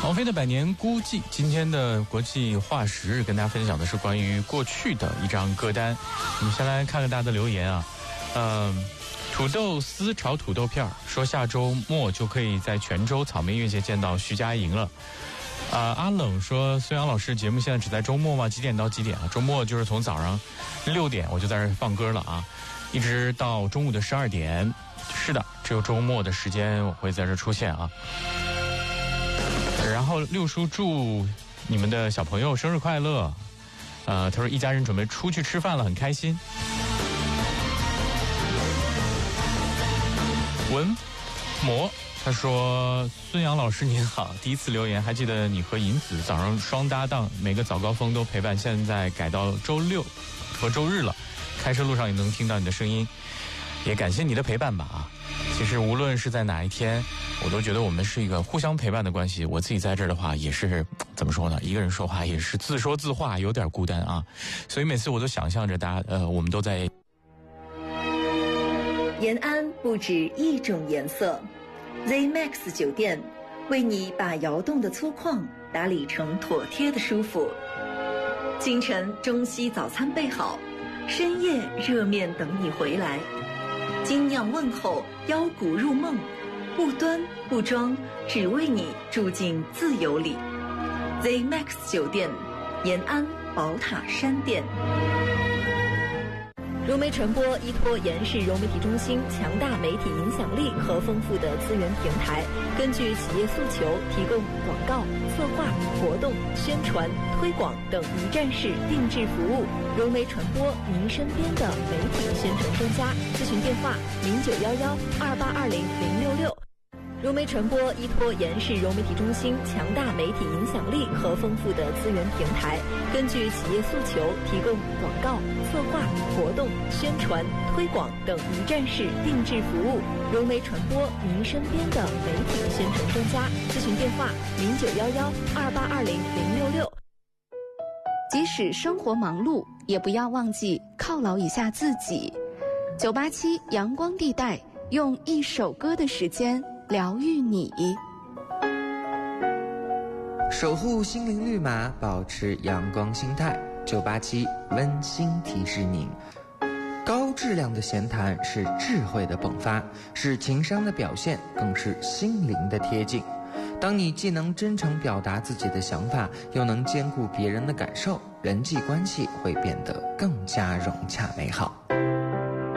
王菲的百年孤寂，今天的国际化石日跟大家分享的是关于过去的一张歌单。我们先来看看大家的留言啊，土豆丝炒土豆片说下周末就可以在泉州草莓音乐节见到徐佳莹了。阿冷说孙杨老师节目现在只在周末吗？几点到几点啊？周末就是从早上6点我就在这放歌了啊，一直到中午的12点。是的，只有周末的时间我会在这出现啊。然后六叔祝你们的小朋友生日快乐。他说一家人准备出去吃饭了，很开心。文魔他说孙杨老师您好，第一次留言，还记得你和银子早上双搭档，每个早高峰都陪伴，现在改到周六和周日了，开车路上也能听到你的声音，也感谢你的陪伴吧啊。其实无论是在哪一天，我都觉得我们是一个互相陪伴的关系。我自己在这儿的话也是怎么说呢，一个人说话也是自说自话，有点孤单啊，所以每次我都想象着大家我们都在。 延安不止一种颜色， ZMAX 酒店为你把窑洞的粗犷打理成妥帖的舒服。清晨中西早餐备好，深夜热面等你回来。精酿问候，腰鼓入梦，不端不装，只为你住进自由里。ZMAX 酒店，延安宝塔山店。融媒传播依托延世融媒体中心强大媒体影响力和丰富的资源平台，根据企业诉求提供广告、策划、活动、宣传、推广等一站式定制服务。融媒传播，您身边的媒体宣传专家。咨询电话091128200666。融媒传播依托延世融媒体中心强大媒体影响力和丰富的资源平台，根据企业诉求提供广告、策划、活动、宣传、推广等一站式定制服务。融媒传播，您身边的媒体宣传专家。咨询电话091128200666。 即使生活忙碌，也不要忘记犒劳一下自己。987阳光地带，用一首歌的时间疗愈你， 守护心灵绿码，保持阳光心态。987温馨提示您，高质量的闲谈是智慧的迸发，是情商的表现，更是心灵的贴近。当你既能真诚表达自己的想法，又能兼顾别人的感受，人际关系会变得更加融洽美好。